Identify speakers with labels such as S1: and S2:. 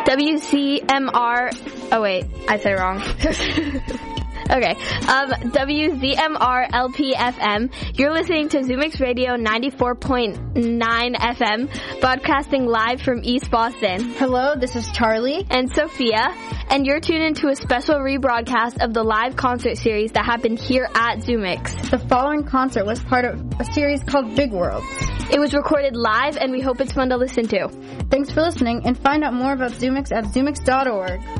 S1: WCMR. Oh wait, I said it wrong. Okay, WZMR LPFM. You're listening to Zoomix Radio 94.9 FM, broadcasting live from East Boston.
S2: Hello, this is Charlie.
S1: And Sophia, and you're tuned into a special rebroadcast of the live concert series that happened here at Zoomix.
S2: The following concert was part of a series called Big Worlds.
S1: It was recorded live, and we hope it's fun to listen to.
S2: Thanks for listening, and find out more about Zoomix at zoomix.org.